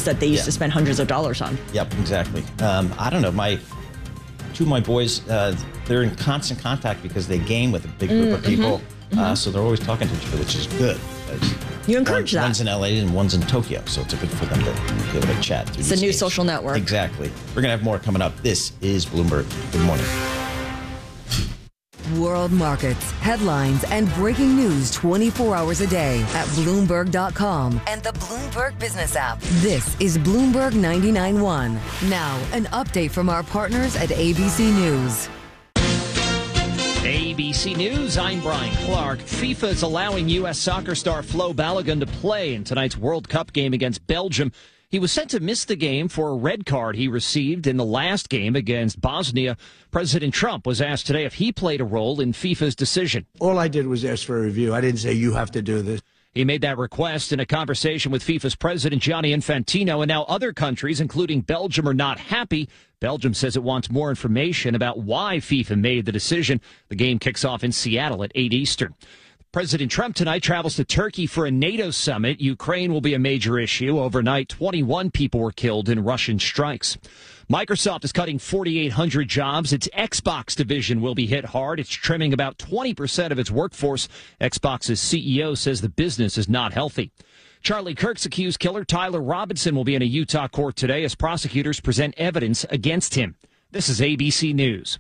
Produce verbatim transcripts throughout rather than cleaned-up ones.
that they used Yeah. to spend hundreds of dollars on. Yep, exactly. Um, I don't know. My two of my boys, uh, they're in constant contact because they game with a big group Mm, of people. mhm, Uh, mhm. so they're always talking to each other, which is good. You encourage one, that. One's in L A and one's in Tokyo, so it's good for them to be able to chat. It's a new social network. Exactly. We're going to have more coming up. This is Bloomberg. Good morning. World markets, headlines, and breaking news twenty-four hours a day at Bloomberg dot com and the Bloomberg Business app. This is Bloomberg ninety-nine point one. Now, an update from our partners at A B C News. A B C News, I'm Brian Clark. FIFA is allowing U S soccer star Flo Balogun to play in tonight's World Cup game against Belgium. He was sent to miss the game for a red card he received in the last game against Bosnia. President Trump was asked today if he played a role in FIFA's decision. All I did was ask for a review. I didn't say you have to do this. He made that request in a conversation with FIFA's president, Gianni Infantino, and now other countries, including Belgium, are not happy. Belgium says it wants more information about why FIFA made the decision. The game kicks off in Seattle at eight Eastern. President Trump tonight travels to Turkey for a NATO summit. Ukraine will be a major issue. Overnight, twenty-one people were killed in Russian strikes. Microsoft is cutting forty-eight hundred jobs. Its Xbox division will be hit hard. It's trimming about twenty percent of its workforce. Xbox's C E O says the business is not healthy. Charlie Kirk's accused killer Tyler Robinson will be in a Utah court today as prosecutors present evidence against him. This is A B C News.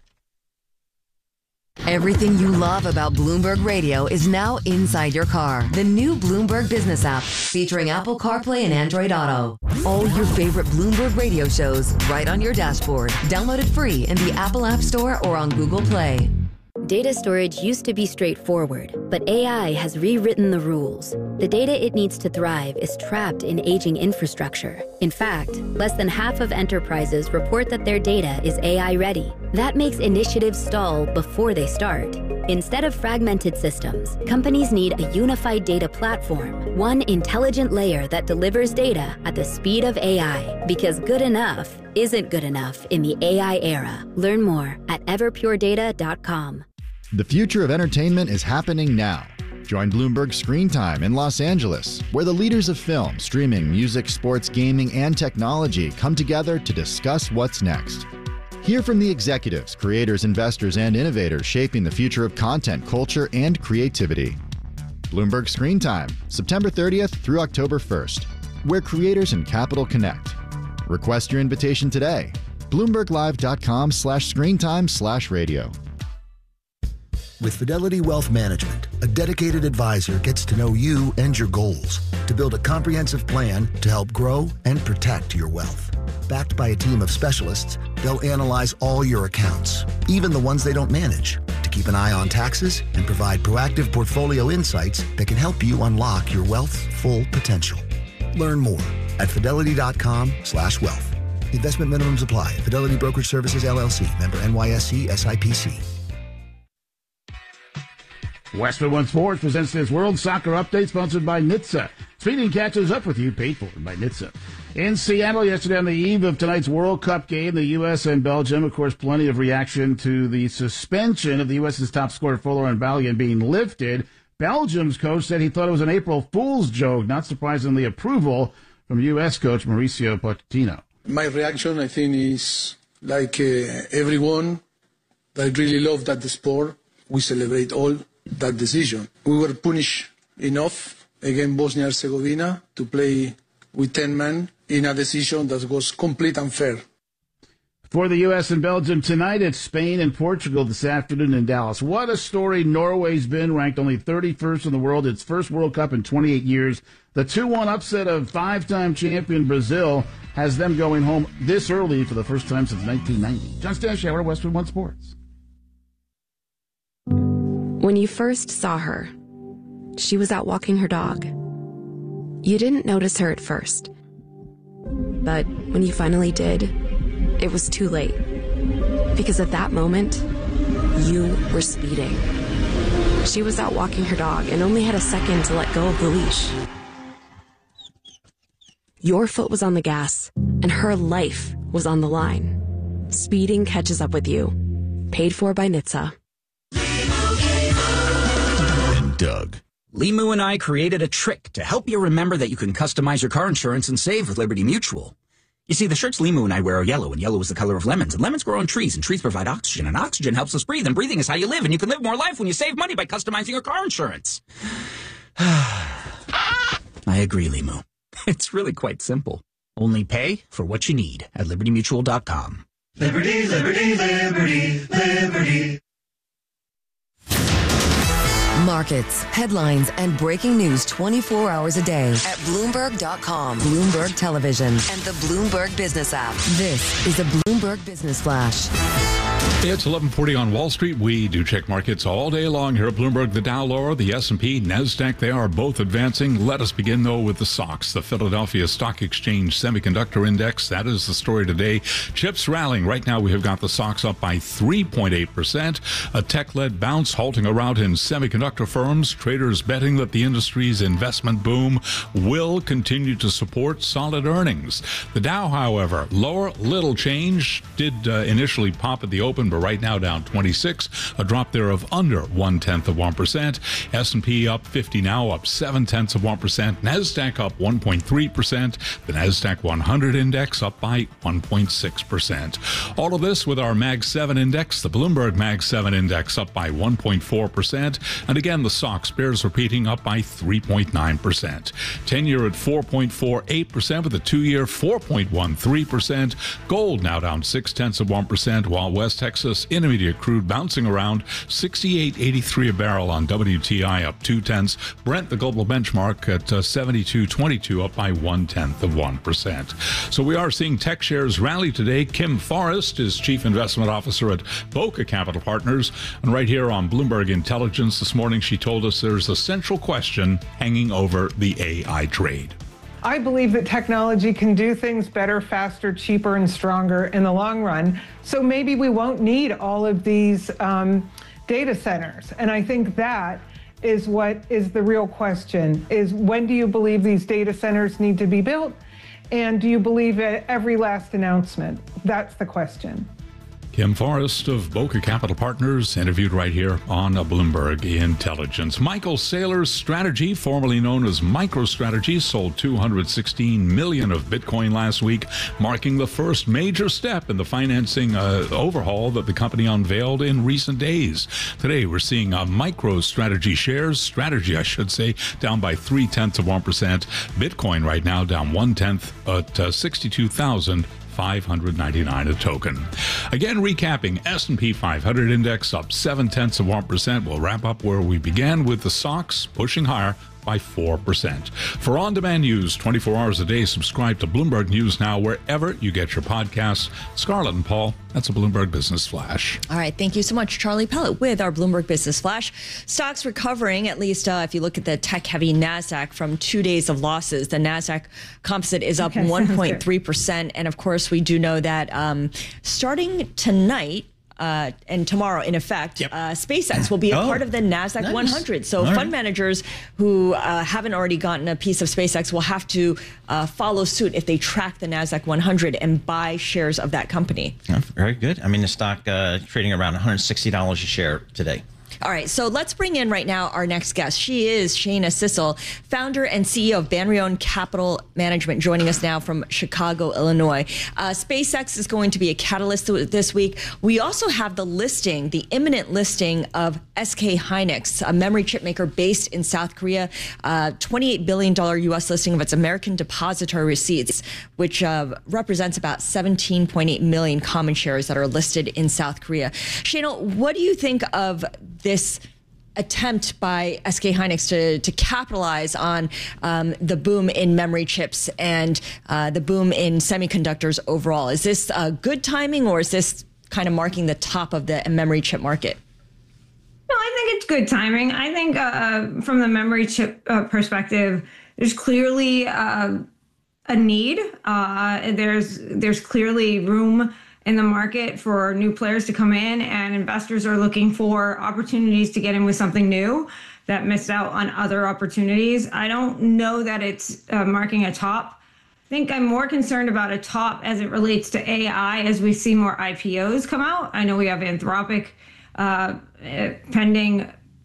Everything you love about Bloomberg Radio is now inside your car. The new Bloomberg Business app, featuring Apple CarPlay and Android Auto. All your favorite Bloomberg Radio shows right on your dashboard. Download it free in the Apple App Store or on Google Play. Data storage used to be straightforward, but A I has rewritten the rules. The data it needs to thrive is trapped in aging infrastructure. In fact, less than half of enterprises report that their data is A I ready. That makes initiatives stall before they start. Instead of fragmented systems, companies need a unified data platform, one intelligent layer that delivers data at the speed of A I. Because good enough isn't good enough in the A I era. Learn more at everpure data dot com. The future of entertainment is happening now. Join Bloomberg Screen Time in Los Angeles, where the leaders of film, streaming, music, sports, gaming, and technology come together to discuss what's next. Hear from the executives, creators, investors, and innovators shaping the future of content, culture, and creativity. Bloomberg Screen Time, September thirtieth through October first, where creators and capital connect. Request your invitation today. Bloomberg Live dot com slash screentime slash radio. With Fidelity Wealth Management, a dedicated advisor gets to know you and your goals to build a comprehensive plan to help grow and protect your wealth. Backed by a team of specialists, they'll analyze all your accounts, even the ones they don't manage, to keep an eye on taxes and provide proactive portfolio insights that can help you unlock your wealth's full potential. Learn more at fidelity dot com slash wealth. Investment minimums apply. Fidelity Brokerage Services, L L C. Member N Y S C S I P C. Westwood One Sports presents this World Soccer Update sponsored by N H T S A. Speeding catches up with you, paid for by N H T S A. In Seattle yesterday on the eve of tonight's World Cup game, the U S and Belgium, of course, plenty of reaction to the suspension of the U S's top scorer, Folarin Balogun, being lifted. Belgium's coach said he thought it was an April Fool's joke. Not surprisingly, approval from U S coach Mauricio Pochettino. My reaction, I think, is like uh, everyone that really love that the sport. We celebrate all that decision. We were punished enough against Bosnia and Herzegovina to play with ten men in a decision that was complete unfair. For the U S and Belgium tonight, it's Spain and Portugal this afternoon in Dallas. What a story Norway's been, ranked only thirty-first in the world, its first World Cup in twenty-eight years. The two one upset of five-time champion Brazil has them going home this early for the first time since nineteen ninety. John Stashower, Westwood One Sports. When you first saw her, she was out walking her dog. You didn't notice her at first. But when you finally did, it was too late. Because at that moment, you were speeding. She was out walking her dog and only had a second to let go of the leash. Your foot was on the gas, and her life was on the line. Speeding catches up with you. Paid for by N H T S A. And Doug. Limu and I created a trick to help you remember that you can customize your car insurance and save with Liberty Mutual. You see, the shirts Limu and I wear are yellow, and yellow is the color of lemons, and lemons grow on trees, and trees provide oxygen, and oxygen helps us breathe, and breathing is how you live, and you can live more life when you save money by customizing your car insurance. I agree, Limu. It's really quite simple. Only pay for what you need at liberty mutual dot com. Liberty, liberty, liberty, liberty. Markets, headlines, and breaking news twenty-four hours a day at Bloomberg dot com, Bloomberg Television, and the Bloomberg Business app. This is a Bloomberg Business Flash. It's eleven forty on Wall Street. We do check markets all day long here at Bloomberg. The Dow lower, the S and P, NASDAQ, they are both advancing. Let us begin, though, with the S O X, the Philadelphia Stock Exchange Semiconductor Index. That is the story today. Chips rallying. Right now, we have got the S O X up by three point eight percent. A tech-led bounce halting a rout in semiconductor firms. Traders betting that the industry's investment boom will continue to support solid earnings. The Dow, however, lower, little change. Did uh, initially pop at the open, but right now down twenty-six, a drop there of under one-tenth of one percent. S and P up fifty now, up seven-tenths of one percent. NASDAQ up one point three percent. The NASDAQ one hundred index up by one point six percent. All of this with our Mag seven index, the Bloomberg Mag seven index up by one point four percent. And again, the S O X bears repeating up by three point nine percent. ten-year at four point four eight percent with a two-year four point one three percent. Gold now down six-tenths of one percent, while West Texas Intermediate crude bouncing around sixty-eight eighty-three a barrel on W T I, up two-tenths. Brent, the global benchmark, at uh, seventy-two twenty-two, up by one-tenth of one percent. So we are seeing tech shares rally today. Kim Forrest is Chief Investment Officer at Boca Capital Partners. And right here on Bloomberg Intelligence this morning, she told us there's a central question hanging over the A I trade. I believe that technology can do things better, faster, cheaper, and stronger in the long run. So maybe we won't need all of these um, data centers. And I think that is what is the real question, is when do you believe these data centers need to be built? And do you believe at every last announcement? That's the question. Kim Forrest of Boca Capital Partners, interviewed right here on Bloomberg Intelligence. Michael Saylor's strategy, formerly known as MicroStrategy, sold two hundred sixteen million dollars of Bitcoin last week, marking the first major step in the financing uh, overhaul that the company unveiled in recent days. Today, we're seeing uh, MicroStrategy shares, strategy, I should say, down by three-tenths of one percent. Bitcoin right now down one-tenth at uh, sixty-two thousand five hundred ninety-nine a token. Again, recapping, S and P five hundred index up seven-tenths of one percent. We'll wrap up where we began with the S O X pushing higher by four percent. For on-demand news twenty-four hours a day, subscribe to Bloomberg News Now wherever you get your podcasts. Scarlett and Paul, that's a Bloomberg Business Flash. All right. Thank you so much, Charlie Pellet, with our Bloomberg Business Flash. Stocks recovering, at least uh, if you look at the tech-heavy NASDAQ from two days of losses. The NASDAQ composite is up Okay, one point three percent. And, of course, we do know that um, starting tonight, Uh, and tomorrow, in effect, yep. uh, SpaceX will be a oh, part of the NASDAQ nice. one hundred. So All fund right. managers who uh, haven't already gotten a piece of SpaceX will have to uh, follow suit if they track the NASDAQ one hundred and buy shares of that company. Yeah, very good. I mean, the stock uh, trading around one hundred sixty dollars a share today. All right, so let's bring in right now our next guest. She is Shana Sissel, founder and C E O of Banrion Capital Management, joining us now from Chicago, Illinois. Uh, SpaceX is going to be a catalyst this week. We also have the listing, the imminent listing of S K Hynix, a memory chip maker based in South Korea, uh, twenty-eight billion dollars U S listing of its American depository receipts, which uh, represents about seventeen point eight million common shares that are listed in South Korea. Shana, what do you think of this attempt by S K Hynix to, to capitalize on um, the boom in memory chips and uh, the boom in semiconductors overall? Is this uh, good timing, or is this kind of marking the top of the memory chip market? No, I think it's good timing. I think uh, from the memory chip uh, perspective, there's clearly uh, a need. Uh, there's there's clearly room in the market for new players to come in, and investors are looking for opportunities to get in with something new that missed out on other opportunities. I don't know that it's uh, marking a top. I think I'm more concerned about a top as it relates to A I as we see more I P Os come out. I know we have Anthropic uh, pending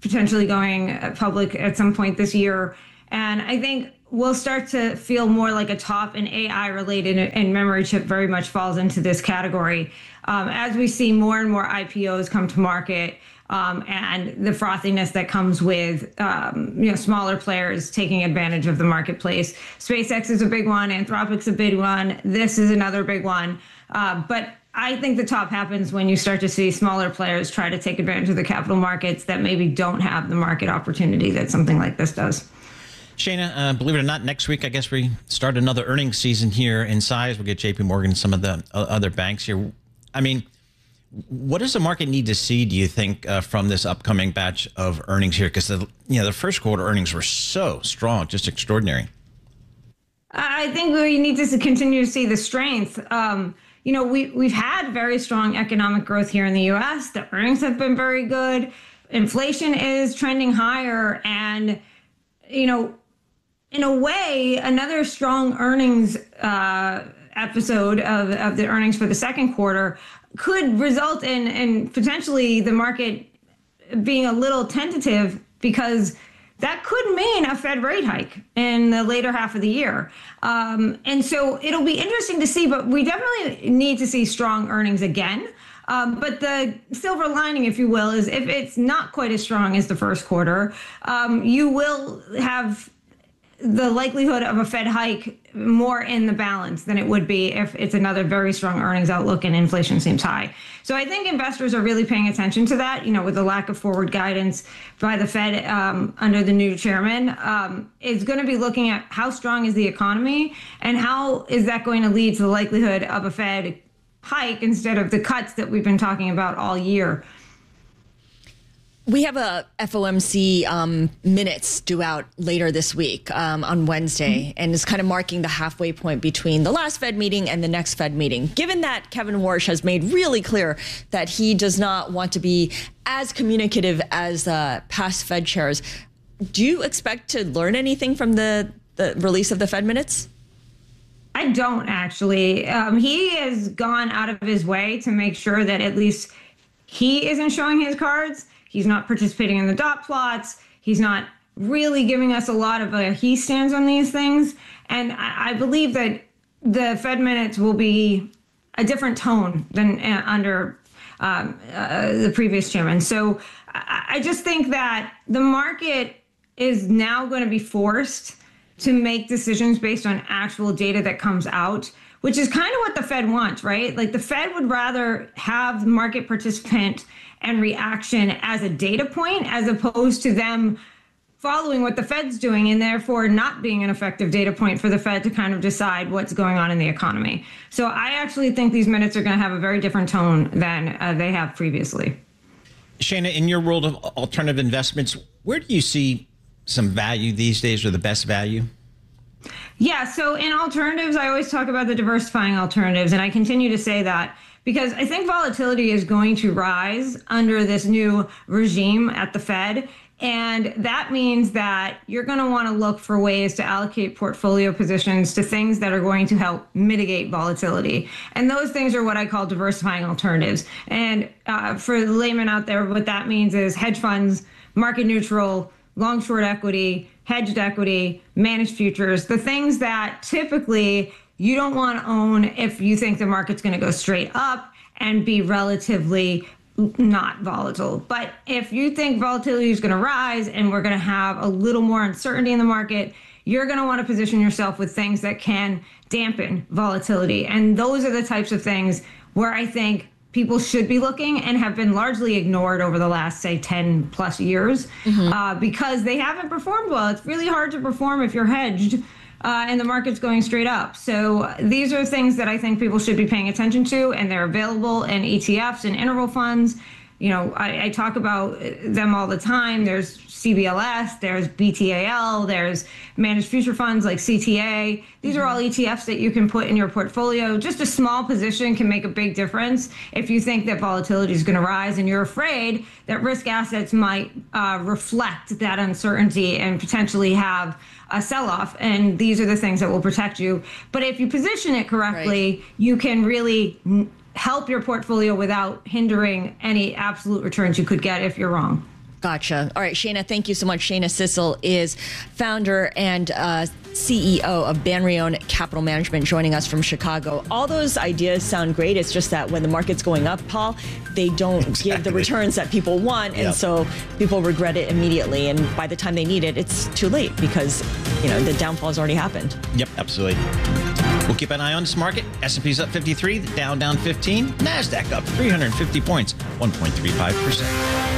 potentially going public at some point this year. And I think we'll start to feel more like a top, and A I related and memory chip very much falls into this category. Um, as we see more and more I P Os come to market, um, and the frothiness that comes with um, you know, smaller players taking advantage of the marketplace. SpaceX is a big one. Anthropic's a big one. This is another big one. Uh, but I think the top happens when you start to see smaller players try to take advantage of the capital markets that maybe don't have the market opportunity that something like this does. Shana, uh, believe it or not, next week, I guess we start another earnings season here in size. We'll get J P Morgan and some of the other banks here. I mean, what does the market need to see, do you think, uh, from this upcoming batch of earnings here? Because the, you know, the first quarter earnings were so strong, just extraordinary. I think we need to continue to see the strength. Um, you know, we, we've had very strong economic growth here in the U S. The earnings have been very good. Inflation is trending higher. And, you know, in a way, another strong earnings uh, episode of, of the earnings for the second quarter could result in, in potentially the market being a little tentative, because that could mean a Fed rate hike in the later half of the year. Um, and so it'll be interesting to see, but we definitely need to see strong earnings again. Um, but the silver lining, if you will, is if it's not quite as strong as the first quarter, um, you will have the likelihood of a Fed hike more in the balance than it would be if it's another very strong earnings outlook and inflation seems high. So I think investors are really paying attention to that, you know, with the lack of forward guidance by the Fed um, under the new chairman, um, is going to be looking at how strong is the economy and how is that going to lead to the likelihood of a Fed hike instead of the cuts that we've been talking about all year. We have a F O M C um, minutes due out later this week um, on Wednesday, mm-hmm. and it's kind of marking the halfway point between the last Fed meeting and the next Fed meeting. Given that Kevin Warsh has made really clear that he does not want to be as communicative as uh, past Fed chairs, do you expect to learn anything from the, the release of the Fed minutes? I don't, actually. Um, he has gone out of his way to make sure that at least he isn't showing his cards. He's not participating in the dot plots. He's not really giving us a lot of a he stands on these things. And I, I believe that the Fed minutes will be a different tone than uh, under um, uh, the previous chairman. So I, I just think that the market is now going to be forced to make decisions based on actual data that comes out, which is kind of what the Fed wants, right? Like the Fed would rather have the market participant and reaction as a data point as opposed to them following what the Fed's doing and therefore not being an effective data point for the Fed to kind of decide what's going on in the economy. So I actually think these minutes are going to have a very different tone than uh, they have previously. Shana, in your world of alternative investments, where do you see some value these days, or the best value? Yeah, so in alternatives, I always talk about the diversifying alternatives, and I continue to say that because I think volatility is going to rise under this new regime at the Fed. And that means that you're going to want to look for ways to allocate portfolio positions to things that are going to help mitigate volatility. And those things are what I call diversifying alternatives. And uh, for the layman out there, what that means is hedge funds, market neutral, long short equity, hedged equity, managed futures, the things that typically you don't want to own if you think the market's going to go straight up and be relatively not volatile. But if you think volatility is going to rise and we're going to have a little more uncertainty in the market, you're going to want to position yourself with things that can dampen volatility. And those are the types of things where I think people should be looking and have been largely ignored over the last, say, ten plus years mm-hmm. uh, because they haven't performed well. It's really hard to perform if you're hedged uh, and the market's going straight up. So these are things that I think people should be paying attention to, and they're available in E T Fs and interval funds. You know, I, I talk about them all the time. There's C B L S, there's B T A L, there's managed future funds like C T A. These are all E T Fs that you can put in your portfolio. Just a small position can make a big difference if you think that volatility is going to rise and you're afraid that risk assets might uh, reflect that uncertainty and potentially have a sell-off. And these are the things that will protect you. But if you position it correctly, right, you can really help your portfolio without hindering any absolute returns you could get if you're wrong. Gotcha. All right, Shayna, thank you so much. Shayna Sissel is founder and uh, C E O of Banrione Capital Management, joining us from Chicago. All those ideas sound great. It's just that when the market's going up, Paul, they don't exactly. give the returns that people want. And yep. so people regret it immediately. And by the time they need it, it's too late because, you know, the downfall has already happened. Yep, absolutely. We'll keep an eye on this market. S and P's up fifty-three, the Dow down fifteen, NASDAQ up three hundred fifty points, one point three five percent.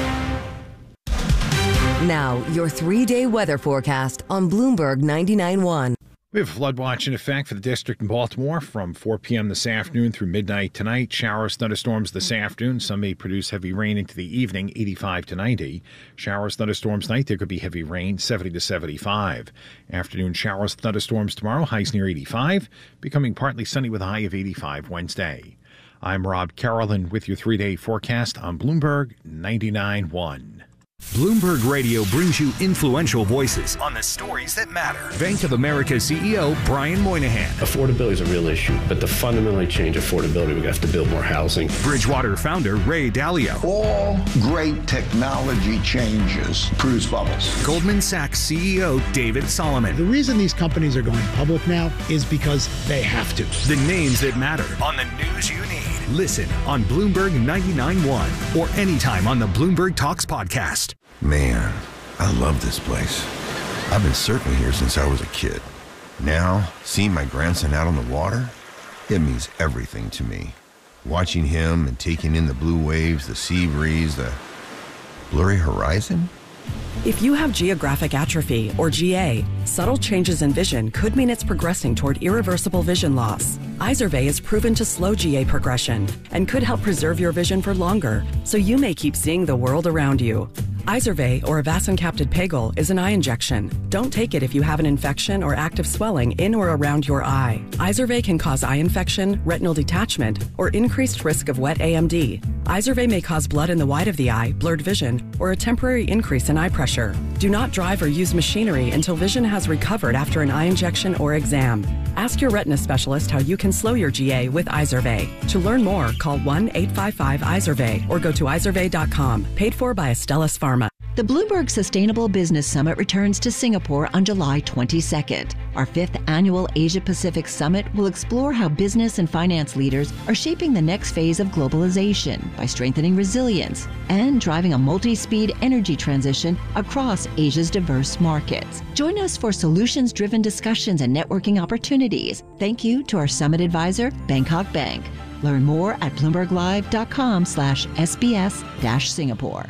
Now, your three-day weather forecast on Bloomberg ninety-nine point one. We have a flood watch in effect for the district in Baltimore from four p.m. this afternoon through midnight tonight. Showers, thunderstorms this afternoon. Some may produce heavy rain into the evening, eighty-five to ninety. Showers, thunderstorms tonight. There could be heavy rain, seventy to seventy-five. Afternoon showers, thunderstorms tomorrow. Highs near eighty-five. Becoming partly sunny with a high of eighty-five Wednesday. I'm Rob Carolyn with your three-day forecast on Bloomberg ninety-nine point one. Bloomberg Radio brings you influential voices on the stories that matter. Bank of America C E O Brian Moynihan. Affordability is a real issue, but to fundamentally change affordability, we have to build more housing. Bridgewater founder Ray Dalio. All great technology changes produce bubbles. Goldman Sachs C E O David Solomon. The reason these companies are going public now is because they have to. The names that matter on the news you need. Listen on Bloomberg ninety-nine point one or anytime on the Bloomberg Talks podcast. Man, I love this place. I've been surfing here since I was a kid. Now, seeing my grandson out on the water, it means everything to me. Watching him and taking in the blue waves, the sea breeze, the blurry horizon. If you have geographic atrophy, or G A, subtle changes in vision could mean it's progressing toward irreversible vision loss. Izervay is proven to slow G A progression and could help preserve your vision for longer, so you may keep seeing the world around you. Izervay, or avacincaptad pegol, is an eye injection. Don't take it if you have an infection or active swelling in or around your eye. Izervay can cause eye infection, retinal detachment, or increased risk of wet A M D. Izervay may cause blood in the white of the eye, blurred vision, or a temporary increase in eye pressure. Do not drive or use machinery until vision has recovered after an eye injection or exam. Ask your retina specialist how you can slow your G A with Izervay. To learn more, call one eight five five Izervay or go to izervay dot com. Paid for by Astellas Pharma. The Bloomberg Sustainable Business Summit returns to Singapore on July twenty-second. Our fifth annual Asia-Pacific Summit will explore how business and finance leaders are shaping the next phase of globalization by strengthening resilience and driving a multi-speed energy transition across Asia's diverse markets. Join us for solutions-driven discussions and networking opportunities. Thank you to our summit advisor, Bangkok Bank. Learn more at bloomberg live dot com slash S B S dash Singapore.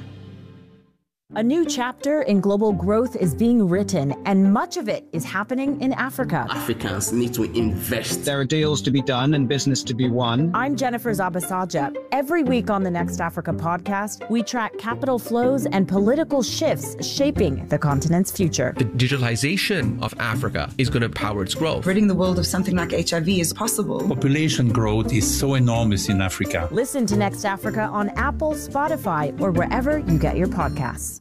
A new chapter in global growth is being written, and much of it is happening in Africa. Africans need to invest. There are deals to be done and business to be won. I'm Jennifer Zabasaja. Every week on the Next Africa podcast, we track capital flows and political shifts shaping the continent's future. The digitalization of Africa is going to power its growth. Ridding the world of something like H I V is possible. Population growth is so enormous in Africa. Listen to Next Africa on Apple, Spotify, or wherever you get your podcasts.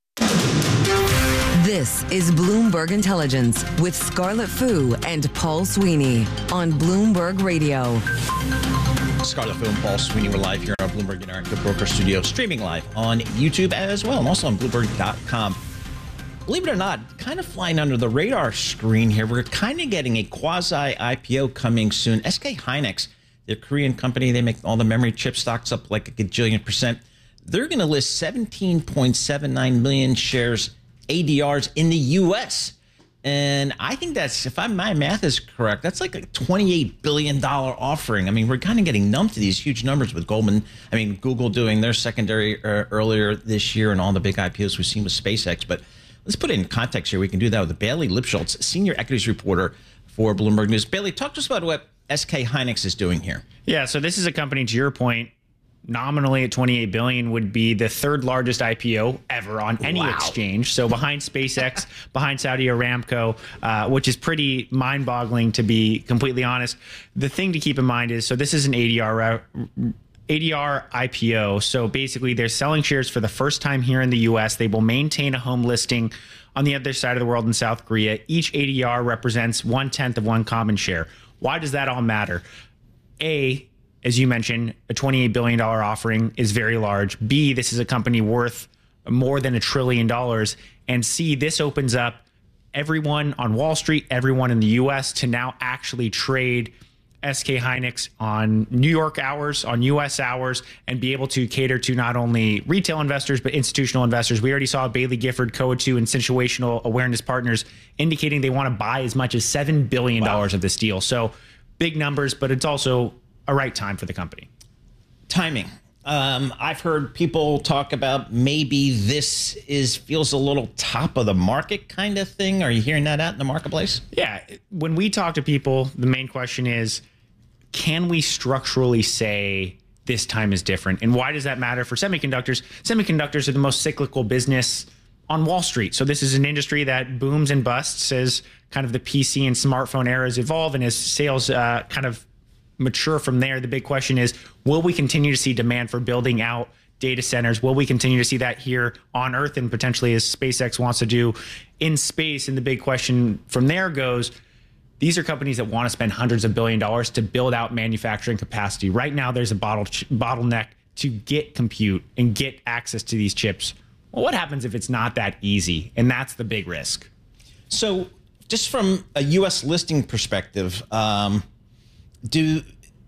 This is Bloomberg Intelligence with Scarlett Fu and Paul Sweeney on Bloomberg Radio. Scarlett Fu and Paul Sweeney, we're live here on Bloomberg Interactive Broker Studio, streaming live on YouTube as well, and also on Bloomberg dot com. Believe it or not, kind of flying under the radar screen here, we're kind of getting a quasi-I P O coming soon. S K Hynix, the Korean company, they make all the memory chip stocks up like a gajillion percent. They're going to list seventeen point seven nine million shares A D Rs in the U S. And I think that's, if I, my math is correct, that's like a twenty-eight billion dollars offering. I mean, we're kind of getting numb to these huge numbers with Goldman. I mean, Google doing their secondary uh, earlier this year and all the big I P Os we've seen with SpaceX. But let's put it in context here. We can do that with Bailey Lipschultz, senior equities reporter for Bloomberg News. Bailey, talk to us about what S K Hynix is doing here. Yeah, so this is a company, to your point, nominally at twenty-eight billion dollars would be the third largest I P O ever on any wow. exchange. So behind SpaceX, behind Saudi Aramco, uh, which is pretty mind-boggling, to be completely honest. The thing to keep in mind is, so this is an A D R A D R I P O. So basically they're selling shares for the first time here in the U S. They will maintain a home listing on the other side of the world in South Korea. Each A D R represents one-tenth of one common share. Why does that all matter? A, as you mentioned, a twenty-eight billion dollars offering is very large. B, this is a company worth more than a trillion dollars. And see, this opens up everyone on Wall Street, everyone in the U S to now actually trade S K Hynix on New York hours, on U S hours, and be able to cater to not only retail investors, but institutional investors. We already saw Bailey Gifford, Coatue, and Situational Awareness Partners indicating they want to buy as much as seven billion dollars wow. of this deal. So big numbers, but it's also a right time for the company. Timing. Um, I've heard people talk about maybe this is feels a little top of the market kind of thing. Are you hearing that out in the marketplace? Yeah. When we talk to people, the main question is, can we structurally say this time is different? And why does that matter for semiconductors? Semiconductors are the most cyclical business on Wall Street. So this is an industry that booms and busts as kind of the P C and smartphone eras evolve and as sales uh, kind of mature from there. The big question is, will we continue to see demand for building out data centers? Will we continue to see that here on Earth and potentially as SpaceX wants to do in space? And the big question from there goes, these are companies that want to spend hundreds of billion dollars to build out manufacturing capacity. Right now, there's a bottle bottleneck to get compute and get access to these chips. Well, what happens if it's not that easy? And that's the big risk. So just from a U S listing perspective, um, Do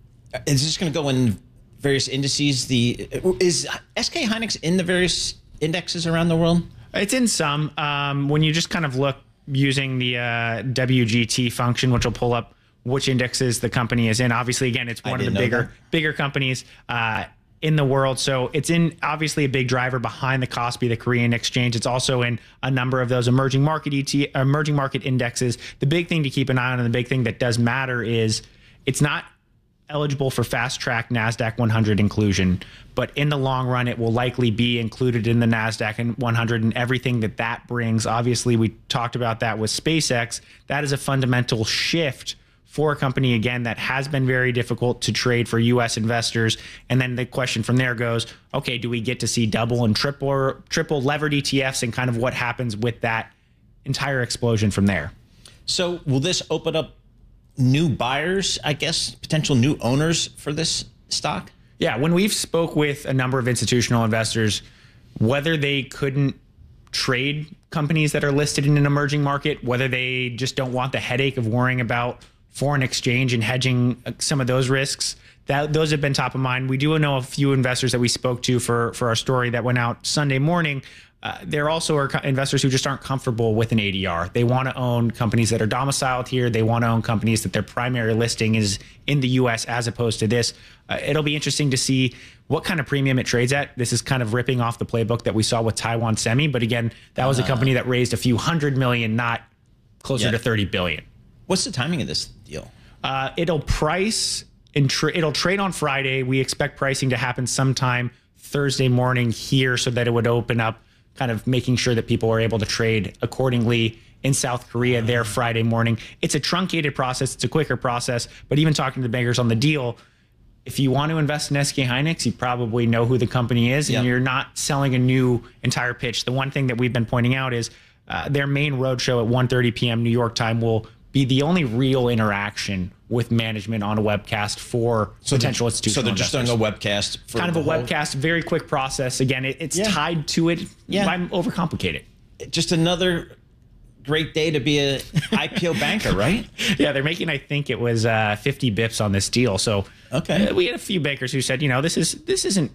is this going to go in various indices? The is S K Hynix in the various indexes around the world? It's in some. Um, when you just kind of look using the uh, W G T function, which will pull up which indexes the company is in. Obviously, again, it's one of the bigger that. bigger companies uh, in the world. So it's in obviously a big driver behind the Kospi, the Korean exchange. It's also in a number of those emerging market E T emerging market indexes. The big thing to keep an eye on, and the big thing that does matter is, it's not eligible for fast track NASDAQ one hundred inclusion, but in the long run, it will likely be included in the NASDAQ one hundred and everything that that brings. Obviously, we talked about that with SpaceX. That is a fundamental shift for a company, again, that has been very difficult to trade for U S investors. And then the question from there goes, okay, do we get to see double and triple, triple levered E T Fs and kind of what happens with that entire explosion from there? So will this open up new buyers, I guess, potential new owners for this stock? Yeah, when we've spoke with a number of institutional investors, whether they couldn't trade companies that are listed in an emerging market, whether they just don't want the headache of worrying about foreign exchange and hedging some of those risks, that those have been top of mind. We do know a few investors that we spoke to for, for our story that went out Sunday morning. Uh, there also are investors who just aren't comfortable with an A D R. They want to own companies that are domiciled here. They want to own companies that their primary listing is in the U S as opposed to this. Uh, it'll be interesting to see what kind of premium it trades at. This is kind of ripping off the playbook that we saw with Taiwan Semi. But again, that was a company that raised a few hundred million, not closer yeah. to thirty billion. What's the timing of this deal? Uh, it'll price and tra- it'll trade on Friday. We expect pricing to happen sometime Thursday morning here so that it would open up, kind of making sure that people are able to trade accordingly in South Korea there Friday morning. It's a truncated process. It's a quicker process. But even talking to the bankers on the deal, if you want to invest in S K Hynix, you probably know who the company is, and yep. you're not selling a new entire pitch. The one thing that we've been pointing out is uh, their main roadshow at one thirty p.m. New York time will be the only real interaction with management on a webcast for so potential institutional So they're just investors. doing a webcast? For kind of a whole... webcast, very quick process. Again, it, it's yeah. tied to it. Yeah. Why overcomplicate it? Just another great day to be a I P O banker, right? Yeah, they're making, I think it was uh, fifty bips on this deal. So okay. uh, we had a few bankers who said, you know, this is this isn't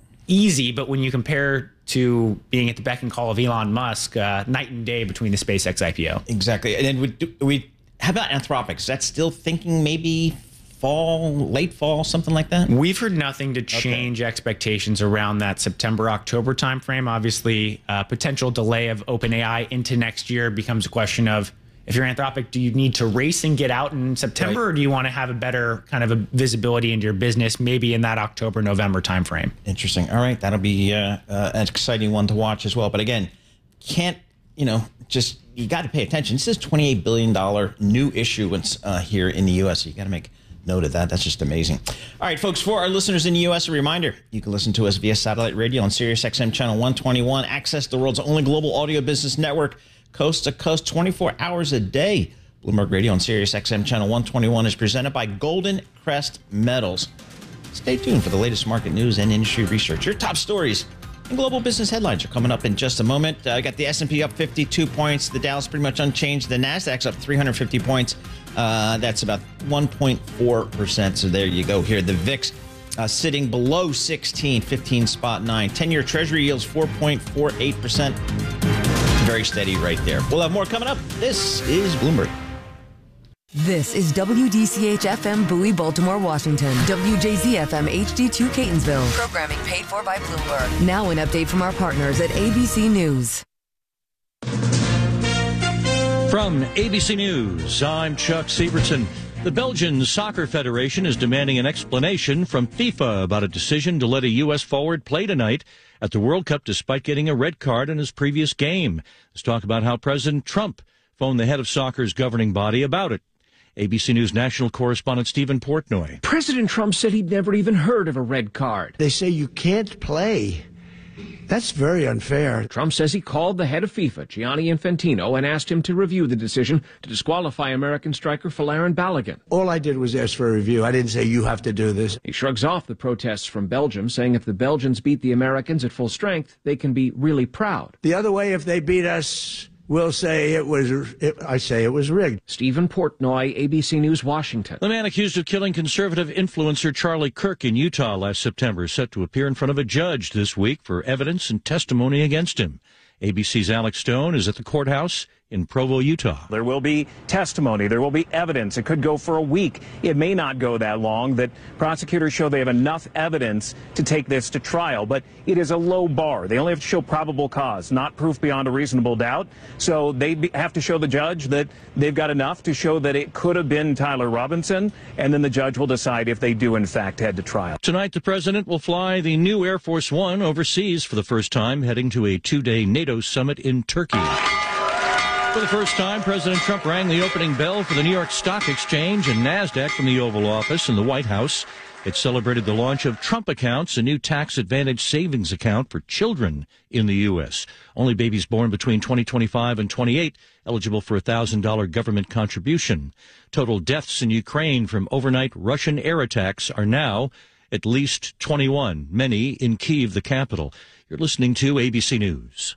easy, but when you compare to being at the beck and call of Elon Musk, uh, night and day between the SpaceX I P O. Exactly. And then we, we how about Anthropic? Is that still thinking maybe fall, late fall, something like that? We've heard nothing to change okay. expectations around that September, October timeframe. Obviously, uh, potential delay of OpenAI into next year becomes a question of, if you're Anthropic, do you need to race and get out in September, right. or do you want to have a better kind of a visibility into your business, maybe in that October, November timeframe? Interesting. All right. That'll be uh, uh, an exciting one to watch as well. But again, can't, you know, just, you got to pay attention. This is twenty-eight billion dollars new issuance uh, here in the U S. So you got to make note of that. That's just amazing. All right, folks, for our listeners in the U S, a reminder, you can listen to us via satellite radio on Sirius X M channel one twenty-one, access the world's only global audio business network, coast to coast, twenty-four hours a day. Bloomberg Radio on Sirius X M channel one twenty-one is presented by Golden Crest Metals. Stay tuned for the latest market news and industry research. Your top stories And global business headlines are coming up in just a moment. I uh, got the S and P up fifty-two points. The Dow's pretty much unchanged. The Nasdaq's up three hundred fifty points. Uh, that's about one point four percent. So there you go here. The V I X uh, sitting below sixteen, fifteen spot nine. ten-year Treasury yields four point four eight percent. Very steady right there. We'll have more coming up. This is Bloomberg. This is W D C H F M Bowie, Baltimore, Washington. W J Z F M H D two Catonsville. Programming paid for by Bloomberg. Now an update from our partners at A B C News. From A B C News, I'm Chuck Sievertson. The Belgian Soccer Federation is demanding an explanation from FIFA about a decision to let a U S forward play tonight at the World Cup despite getting a red card in his previous game. Let's talk about how President Trump phoned the head of soccer's governing body about it. A B C News national correspondent Stephen Portnoy. President Trump said he'd never even heard of a red card. They say you can't play. That's very unfair. Trump says he called the head of FIFA, Gianni Infantino, and asked him to review the decision to disqualify American striker Folarin Balogun. All I did was ask for a review. I didn't say you have to do this. He shrugs off the protests from Belgium, saying if the Belgians beat the Americans at full strength, they can be really proud. The other way, if they beat us, we'll say it was, it, I say it was rigged. Stephen Portnoy, A B C News, Washington. The man accused of killing conservative influencer Charlie Kirk in Utah last September is set to appear in front of a judge this week for evidence and testimony against him. A B C's Alex Stone is at the courthouse in Provo, Utah. There will be testimony. There will be evidence. It could go for a week. It may not go that long. That prosecutors show they have enough evidence to take this to trial. But it is a low bar. They only have to show probable cause, not proof beyond a reasonable doubt. So they be, have to show the judge that they've got enough to show that it could have been Tyler Robinson. And then the judge will decide if they do, in fact, head to trial. Tonight, the president will fly the new Air Force One overseas for the first time, heading to a two-day NATO summit in Turkey. For the first time, President Trump rang the opening bell for the New York Stock Exchange and NASDAQ from the Oval Office in the White House. It celebrated the launch of Trump Accounts, a new tax advantage savings account for children in the U S. Only babies born between twenty twenty-five and twenty-eight eligible for a one thousand dollars government contribution. Total deaths in Ukraine from overnight Russian air attacks are now at least twenty-one, many in Kyiv, the capital. You're listening to A B C News.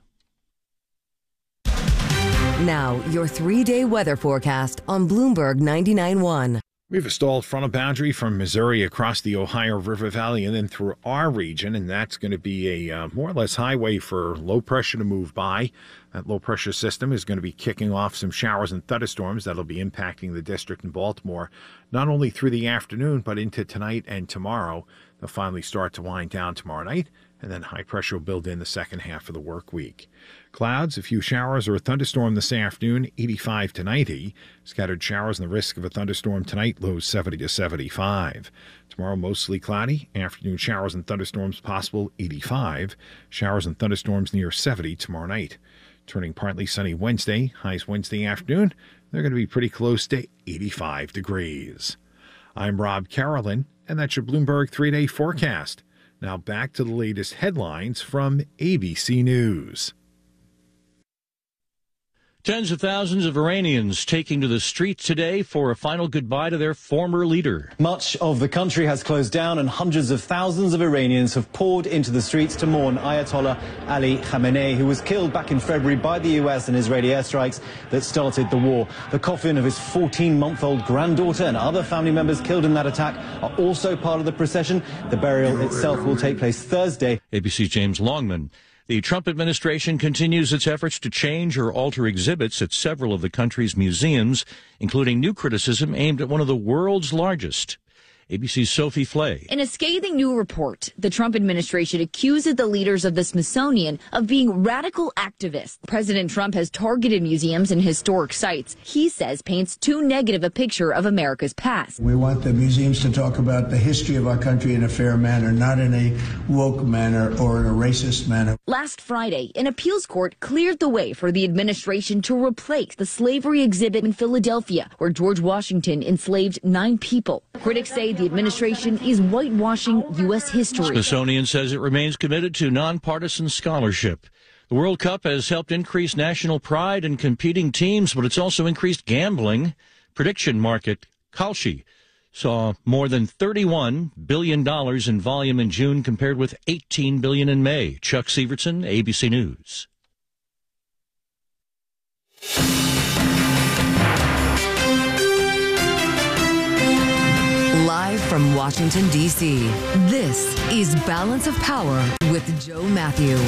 Now, your three-day weather forecast on Bloomberg ninety-nine point one. We have a stalled frontal boundary from Missouri across the Ohio River Valley and then through our region, and that's going to be a uh, more or less highway for low pressure to move by. That low pressure system is going to be kicking off some showers and thunderstorms that'll be impacting the district in Baltimore, not only through the afternoon, but into tonight and tomorrow. They'll finally start to wind down tomorrow night, and then high pressure will build in the second half of the work week. Clouds, a few showers or a thunderstorm this afternoon, eighty-five to ninety. Scattered showers and the risk of a thunderstorm tonight, lows seventy to seventy-five. Tomorrow, mostly cloudy. Afternoon showers and thunderstorms possible, eighty-five. Showers and thunderstorms near seventy tomorrow night. Turning partly sunny Wednesday. Highs Wednesday afternoon, they're going to be pretty close to eighty-five degrees. I'm Rob Carolyn, and that's your Bloomberg three-day forecast. Now back to the latest headlines from A B C News. Tens of thousands of Iranians taking to the streets today for a final goodbye to their former leader. Much of the country has closed down and hundreds of thousands of Iranians have poured into the streets to mourn Ayatollah Ali Khamenei, who was killed back in February by the U S and Israeli airstrikes that started the war. The coffin of his fourteen-month-old granddaughter and other family members killed in that attack are also part of the procession. The burial itself will take place Thursday. A B C's James Longman. The Trump administration continues its efforts to change or alter exhibits at several of the country's museums, including new criticism aimed at one of the world's largest. A B C's Sophie Flay. In a scathing new report, the Trump administration accuses the leaders of the Smithsonian of being radical activists. President Trump has targeted museums and historic sites he says paints too negative a picture of America's past. We want the museums to talk about the history of our country in a fair manner, not in a woke manner or in a racist manner. Last Friday, an appeals court cleared the way for the administration to replace the slavery exhibit in Philadelphia, where George Washington enslaved nine people. Critics say the administration is whitewashing U S history. Smithsonian says it remains committed to nonpartisan scholarship. The World Cup has helped increase national pride in competing teams, but it's also increased gambling. Prediction market Kalshi saw more than thirty-one billion dollars in volume in June compared with eighteen billion dollars in May. Chuck Severson, A B C News. Live from Washington, D C, this is Balance of Power with Joe Matthew.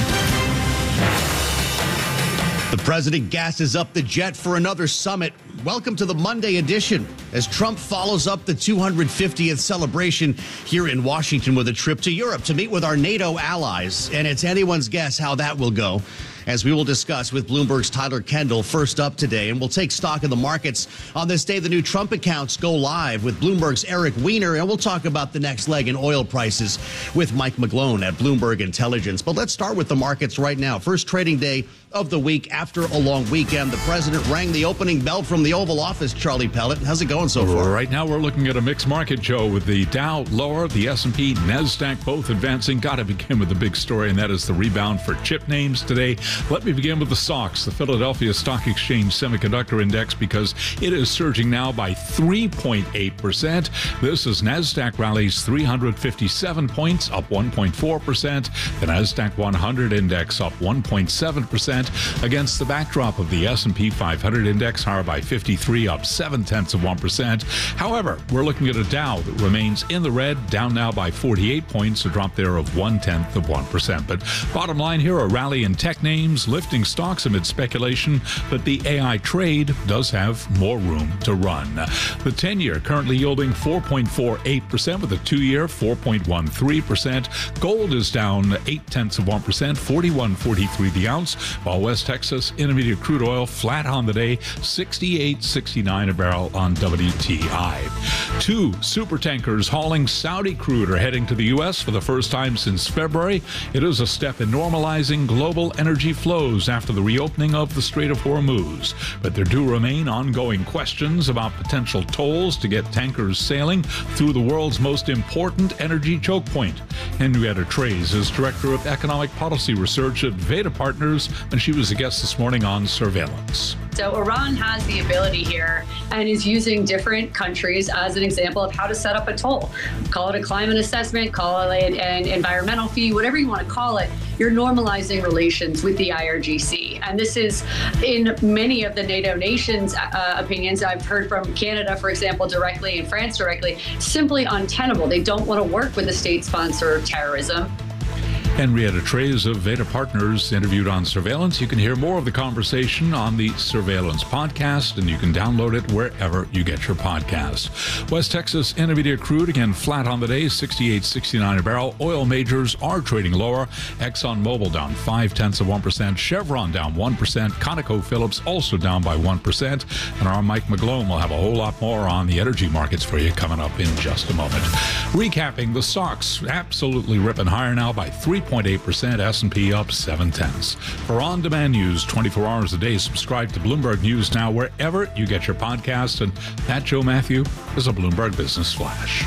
The president gasses up the jet for another summit. Welcome to the Monday edition as Trump follows up the two hundred fiftieth celebration here in Washington with a trip to Europe to meet with our NATO allies. And it's anyone's guess how that will go, as we will discuss with Bloomberg's Tyler Kendall first up today. And we'll take stock of the markets on this day. The new Trump accounts go live with Bloomberg's Eric Weiner. And we'll talk about the next leg in oil prices with Mike McGlone at Bloomberg Intelligence. But let's start with the markets right now. First trading day of the week after a long weekend. The president rang the opening bell from the Oval Office. Charlie Pellet, how's it going so far? Right now we're looking at a mixed market, Joe, with the Dow lower, the S and P, NASDAQ both advancing. Got to begin with the big story, and that is the rebound for chip names today. Let me begin with the stocks, the Philadelphia Stock Exchange Semiconductor Index, because it is surging now by three point eight percent. This is NASDAQ rallies three hundred fifty-seven points, up one point four percent. The NASDAQ one hundred index up one point seven percent against the backdrop of the S and P five hundred index higher by fifty-three, up seven tenths of one percent. However, we're looking at a Dow that remains in the red, down now by forty-eight points, a drop there of one tenth of one percent. But bottom line here, a rally in tech names, lifting stocks amid speculation, but the A I trade does have more room to run. The ten-year currently yielding four point four eight percent with a two-year four point one three percent. Gold is down eight tenths of one percent, forty-one forty-three the ounce, while West Texas Intermediate crude oil flat on the day, sixty-eight sixty-nine a barrel on W T I. Two super tankers hauling Saudi crude are heading to the U S for the first time since February. It is a step in normalizing global energy flows after the reopening of the Strait of Hormuz. But there do remain ongoing questions about potential tolls to get tankers sailing through the world's most important energy choke point. Henrietta Trey's is Director of Economic Policy Research at Veda Partners, and she was a guest this morning on Surveillance. So Iran has the ability here and is using different countries as an example of how to set up a toll. Call it a climate assessment, call it an environmental fee, whatever you want to call it. You're normalizing relations with the I R G C. And this is, in many of the NATO nations' uh, opinions, I've heard from Canada, for example, directly, and France directly, simply untenable. They don't want to work with a state sponsor of terrorism. Henrietta Trey's of Veda Partners interviewed on Surveillance. You can hear more of the conversation on the Surveillance podcast, and you can download it wherever you get your podcasts. West Texas Intermediate crude again flat on the day, sixty-eight sixty-nine a barrel. Oil majors are trading lower. ExxonMobil down five tenths of one percent. Chevron down one percent. ConocoPhillips also down by one percent. And our Mike McGlone will have a whole lot more on the energy markets for you coming up in just a moment. Recapping the stocks, absolutely ripping higher now by three point eight percent, S and P up seven tenths. For on-demand news twenty-four hours a day, subscribe to Bloomberg News Now wherever you get your podcasts. And that, Joe Matthew, is a Bloomberg Business Flash.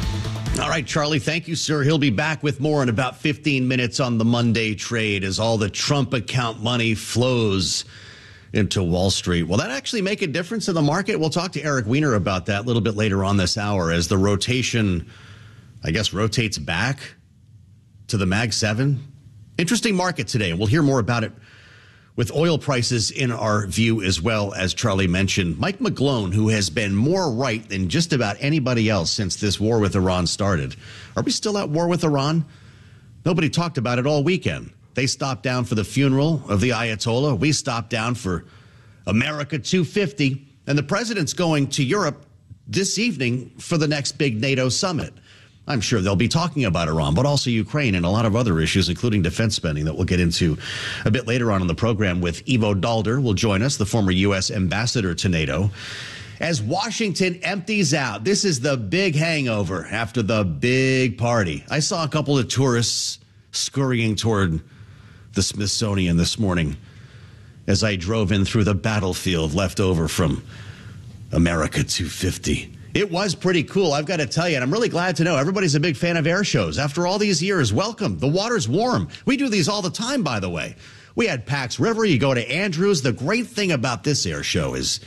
All right, Charlie, thank you, sir. He'll be back with more in about fifteen minutes on the Monday trade as all the Trump account money flows into Wall Street. Will that actually make a difference in the market? We'll talk to Eric Weiner about that a little bit later on this hour as the rotation, I guess, rotates back to the Mag seven. Interesting market today. We'll hear more about it with oil prices in our view as well, as Charlie mentioned. Mike McGlone, who has been more right than just about anybody else since this war with Iran started. Are we still at war with Iran? Nobody talked about it all weekend. They stopped down for the funeral of the Ayatollah. We stopped down for America two fifty. And the president's going to Europe this evening for the next big NATO summit. I'm sure they'll be talking about Iran, but also Ukraine and a lot of other issues, including defense spending that we'll get into a bit later on in the program with Ivo Daalder will join us, the former U S ambassador to NATO. As Washington empties out, this is the big hangover after the big party. I saw a couple of tourists scurrying toward the Smithsonian this morning as I drove in through the battlefield left over from America two fifty. It was pretty cool, I've got to tell you, and I'm really glad to know everybody's a big fan of air shows. After all these years, welcome. The water's warm. We do these all the time, by the way. We had Pax River. You go to Andrews. The great thing about this air show is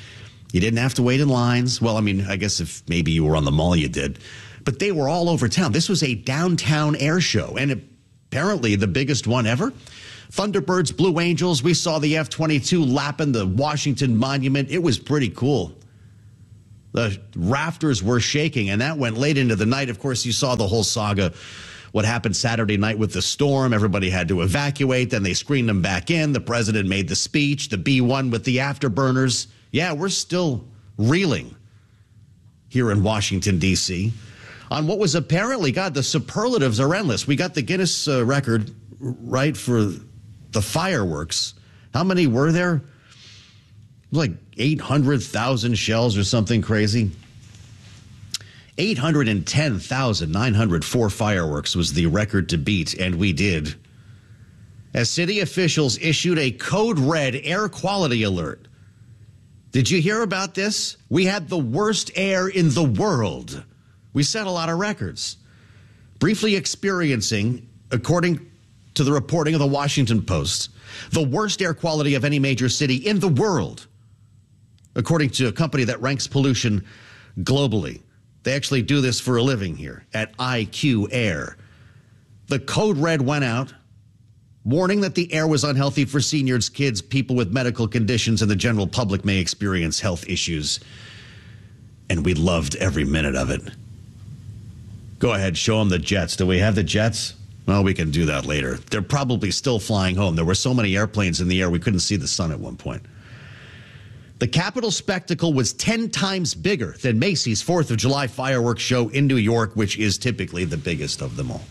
You didn't have to wait in lines. Well, I mean, I guess if maybe you were on the mall, you did. But they were all over town. This was a downtown air show, and apparently the biggest one ever. Thunderbirds, Blue Angels, we saw the F twenty-two lapping the Washington Monument. It was pretty cool. The rafters were shaking, and that went late into the night. Of course, you saw the whole saga, what happened Saturday night with the storm. Everybody had to evacuate. Then they screened them back in. The president made the speech, the B one with the afterburners. Yeah, we're still reeling here in Washington, D C on what was apparently, God, the superlatives are endless. We got the Guinness uh, record, right, for the fireworks. How many were there? Like eight hundred thousand shells or something crazy. eight hundred ten thousand nine hundred four fireworks was the record to beat, and we did. As city officials issued a code red air quality alert. Did you hear about this? We had the worst air in the world. We set a lot of records. Briefly experiencing, according to the reporting of the Washington Post, the worst air quality of any major city in the world, according to a company that ranks pollution globally. They actually do this for a living here at I Q Air. The code red went out, warning that the air was unhealthy for seniors, kids, people with medical conditions, and the general public may experience health issues. And we loved every minute of it. Go ahead, show them the jets. Do we have the jets? Well, we can do that later. They're probably still flying home. There were so many airplanes in the air, we couldn't see the sun at one point. The Capitol spectacle was ten times bigger than Macy's fourth of July fireworks show in New York, which is typically the biggest of them all.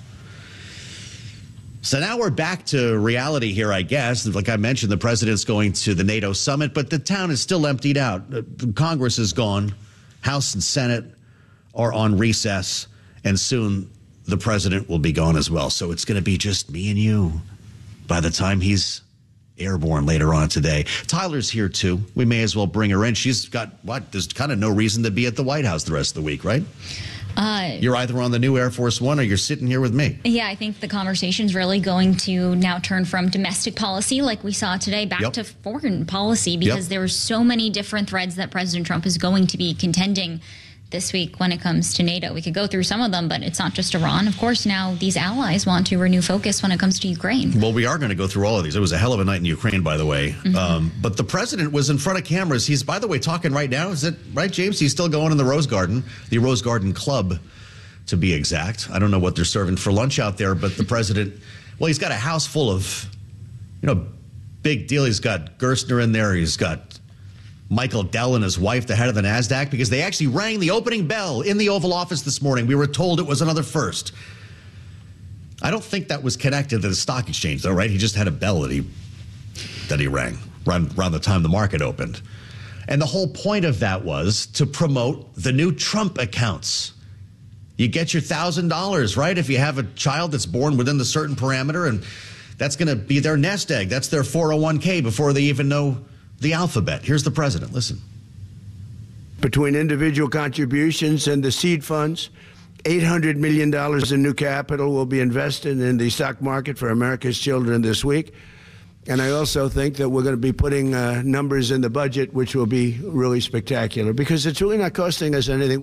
So now we're back to reality here, I guess. Like I mentioned, the president's going to the NATO summit, but the town is still emptied out. Congress is gone. House and Senate are on recess, and soon the president will be gone as well. So it's going to be just me and you by the time he's airborne later on today. Tyler's here, too. We may as well bring her in. She's got, what, there's kind of no reason to be at the White House the rest of the week, right? Uh, You're either on the new Air Force One or you're sitting here with me. Yeah, I think the conversation's really going to now turn from domestic policy, like we saw today, back Yep. to foreign policy, because Yep. there are so many different threads that President Trump is going to be contending this week when it comes to NATO. We could go through some of them, but it's not just Iran. Of course, now these allies want to renew focus when it comes to Ukraine. Well, we are going to go through all of these. It was a hell of a night in Ukraine, by the way. Mm-hmm. Um, but the president was in front of cameras. He's, by the way, talking right now. Is it right, James? He's still going in the Rose Garden, the Rose Garden Club, to be exact. I don't know what they're serving for lunch out there, but the president, well, he's got a house full of, you know, big deal. He's got Gerstner in there. He's got Michael Dell and his wife, the head of the NASDAQ, because they actually rang the opening bell in the Oval Office this morning. We were told it was another first. I don't think that was connected to the stock exchange, though, right? He just had a bell that he that he rang around, around the time the market opened. And the whole point of that was to promote the new Trump accounts. You get your one thousand dollars, right? If you have a child that's born within the certain parameter, and that's going to be their nest egg. That's their four oh one k before they even know the alphabet. Here's the president. Listen. Between individual contributions and the seed funds, eight hundred million dollars in new capital will be invested in the stock market for America's children this week. And I also think that we're going to be putting uh, numbers in the budget, which will be really spectacular, because it's really not costing us anything.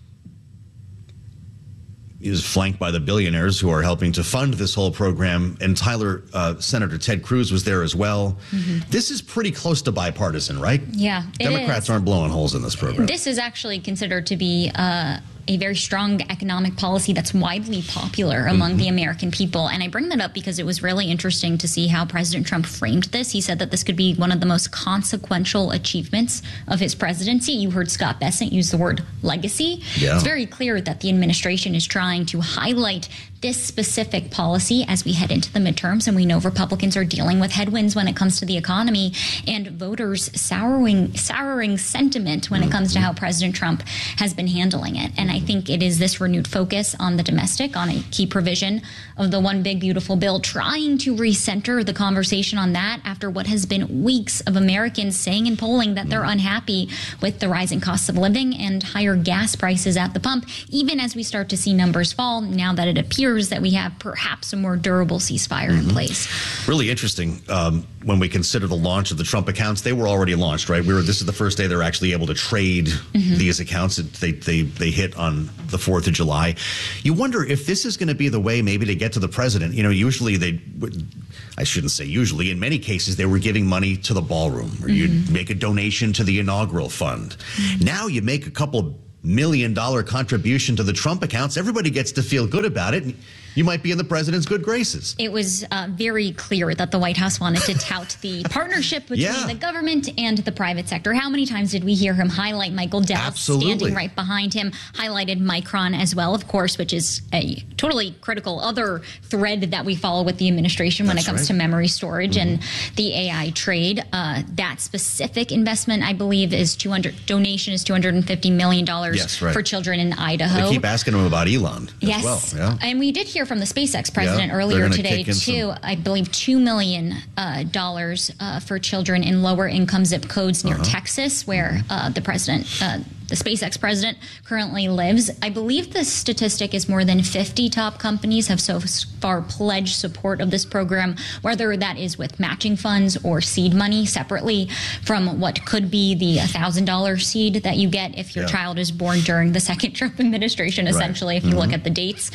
He was flanked by the billionaires who are helping to fund this whole program. And Tyler, uh, Senator Ted Cruz was there as well. Mm-hmm. This is pretty close to bipartisan, right? Yeah, it Democrats is. aren't blowing holes in this program. This is actually considered to be uh, a very strong economic policy that's widely popular among mm-hmm. the American people. And I bring that up because it was really interesting to see how President Trump framed this. He said that this could be one of the most consequential achievements of his presidency. You heard Scott Bessent use the word legacy. Yeah. It's very clear that the administration is trying to highlight this specific policy as we head into the midterms, and we know Republicans are dealing with headwinds when it comes to the economy and voters souring souring sentiment when it comes to how President Trump has been handling it. And I think it is this renewed focus on the domestic, on a key provision of the One Big Beautiful Bill, trying to recenter the conversation on that after what has been weeks of Americans saying in polling that they're unhappy with the rising costs of living and higher gas prices at the pump, even as we start to see numbers fall now that it appears that we have perhaps a more durable ceasefire mm-hmm. in place. Really interesting. Um, when we consider the launch of the Trump accounts, they were already launched, right? We were. This is the first day they're actually able to trade mm-hmm. these accounts. They they they hit on the fourth of July. You wonder if this is going to be the way maybe to get to the president. You know, usually they, I shouldn't say usually, in many cases they were giving money to the ballroom, or mm-hmm. you'd make a donation to the inaugural fund. Mm-hmm. Now you make a couple million dollar contribution to the Trump accounts. Everybody gets to feel good about it. You might be in the president's good graces. It was uh, very clear that the White House wanted to tout the partnership between yeah. the government and the private sector. How many times did we hear him highlight Michael Dell Absolutely. standing right behind him, highlighted Micron as well, of course, which is a totally critical other thread that we follow with the administration when That's it comes right. to memory storage mm-hmm. and the A I trade. Uh, that specific investment, I believe, is two hundred donation is two hundred fifty million dollars yes, right. for children in Idaho. They keep asking him about Elon as yes. well. Yeah. And we did hear from the SpaceX president yeah, earlier today, too. Some... I believe two million dollars uh, uh, for children in lower income zip codes near uh-huh. Texas, where uh, the president, uh, the SpaceX president, currently lives. I believe the statistic is more than fifty top companies have so far pledged support of this program, whether that is with matching funds or seed money separately from what could be the one thousand dollars seed that you get if your yeah. child is born during the second Trump administration, essentially, right. if you mm-hmm. look at the dates.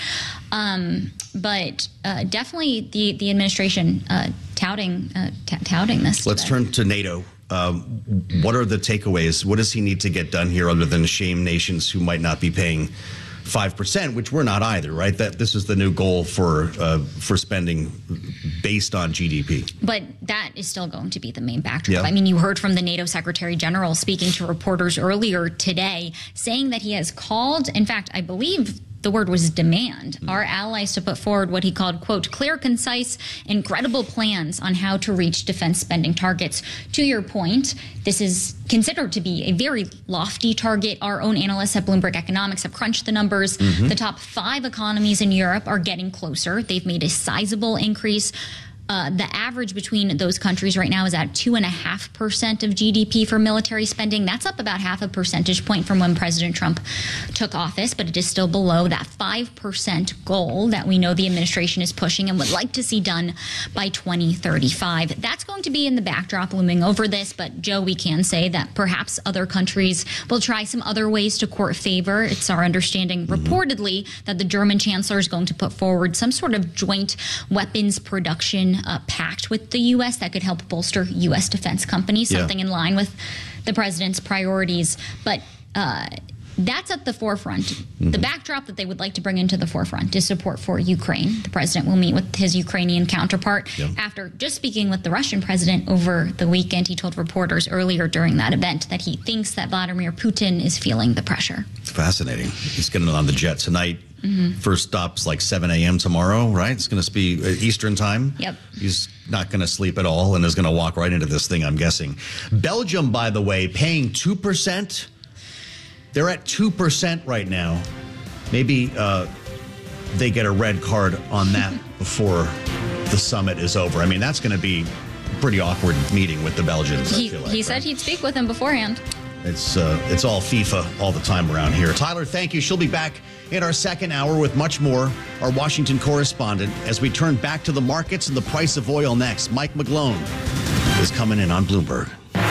Um, but uh, definitely the, the administration uh, touting uh, t- touting this. Let's today. turn to NATO. Um, what are the takeaways? What does he need to get done here other than shame nations who might not be paying five percent, which we're not either, right? That this is the new goal for uh, for spending based on G D P. But that is still going to be the main backdrop. Yeah. I mean, you heard from the NATO Secretary General speaking to reporters earlier today, saying that he has called, in fact, I believe the word was demand, mm. our allies to put forward what he called, quote, clear, concise, and credible plans on how to reach defense spending targets. To your point, this is considered to be a very lofty target. Our own analysts at Bloomberg Economics have crunched the numbers. Mm-hmm. The top five economies in Europe are getting closer. They've made a sizable increase. Uh, the average between those countries right now is at two and a half percent of G D P for military spending. That's up about half a percentage point from when President Trump took office, but it is still below that five percent goal that we know the administration is pushing and would like to see done by twenty thirty-five. That's going to be in the backdrop looming over this, but Joe, we can say that perhaps other countries will try some other ways to court favor. It's our understanding, mm-hmm. reportedly, that the German chancellor is going to put forward some sort of joint weapons production Uh, pact with the U S that could help bolster U S defense companies, yeah. something in line with the president's priorities. But uh, that's at the forefront. Mm-hmm. The backdrop that they would like to bring into the forefront is support for Ukraine. The president will meet with his Ukrainian counterpart. Yeah. After just speaking with the Russian president over the weekend, he told reporters earlier during that event that he thinks that Vladimir Putin is feeling the pressure. Fascinating. He's getting on the jet tonight. Mm-hmm. First stop's like seven a.m. tomorrow, right? It's going to be Eastern time. Yep. He's not going to sleep at all and is going to walk right into this thing, I'm guessing. Belgium, by the way, paying two percent. They're at two percent right now. Maybe uh, they get a red card on that before the summit is over. I mean, that's going to be a pretty awkward meeting with the Belgians, He, I feel like, he right? said he'd speak with him beforehand. It's uh, it's all FIFA all the time around here. Tyler, thank you. She'll be back in our second hour with much more. Our Washington correspondent, as we turn back to the markets and the price of oil next. Mike McGlone is coming in on Bloomberg.